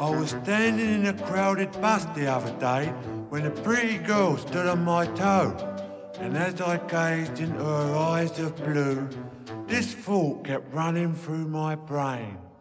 I was standing in a crowded bus the other day when a pretty girl stood on my toe. And as I gazed into her eyes of blue, this thought kept running through my brain.